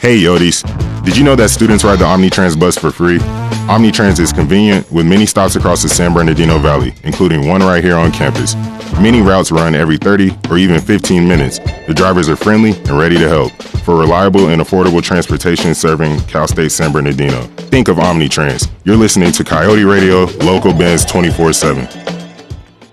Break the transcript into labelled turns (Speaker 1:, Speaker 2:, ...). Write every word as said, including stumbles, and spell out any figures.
Speaker 1: Hey Yodis, did you know that students ride the Omnitrans bus for free? Omnitrans is convenient with many stops across the San Bernardino Valley, including one right here on campus. Many routes run every thirty or even fifteen minutes. The drivers are friendly and ready to help for reliable and affordable transportation serving Cal State San Bernardino. Think of Omnitrans. You're listening to Coyote Radio, Local Benz twenty-four seven.